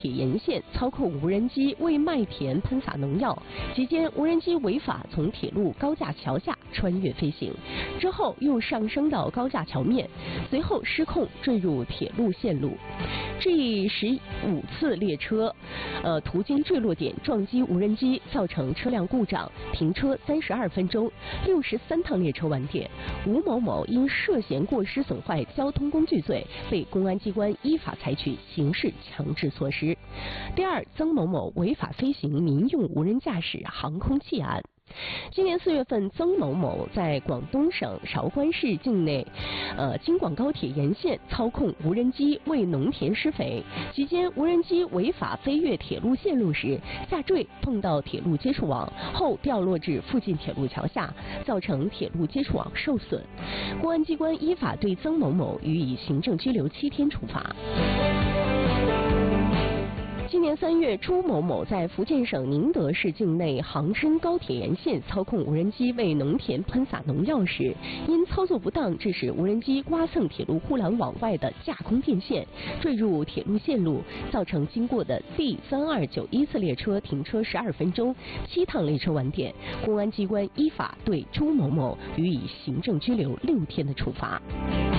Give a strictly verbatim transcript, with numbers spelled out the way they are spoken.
铁沿线操控无人机为麦田喷洒农药，期间无人机违法从铁路高架桥下穿越飞行，之后又上升到高架桥面，随后失控坠入铁路线路。G 十五次列车，呃，途经坠落点撞击无人机，造成车辆故障，停车三十二分钟，六十三趟列车晚点。吴某某因涉嫌过失损坏交通工具罪，被公安机关依法采取刑事强制措施。第二，曾某某违法飞行民用无人驾驶航空器案。今年四月份，曾某某在广东省韶关市境内，呃，京广高铁沿线操控无人机为农田施肥，期间无人机违法飞越铁路线路时下坠，碰到铁路接触网后掉落至附近铁路桥下，造成铁路接触网受损。公安机关依法对曾某某予以行政拘留七天处罚。今年三月，朱某某在福建省宁德市境内杭深高铁沿线操控无人机为农田喷洒农药时，因操作不当，致使无人机刮蹭铁路护栏网外的架空电线，坠入铁路线路，造成经过的 D 三二九一次列车停车十二分钟，七趟列车晚点。公安机关依法对朱某某予以行政拘留六天的处罚。